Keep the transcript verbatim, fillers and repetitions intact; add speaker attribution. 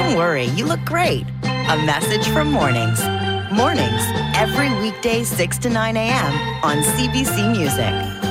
Speaker 1: Don't worry, you look great. A message from Mornings. Mornings, every weekday six to nine a.m. on C B C Music.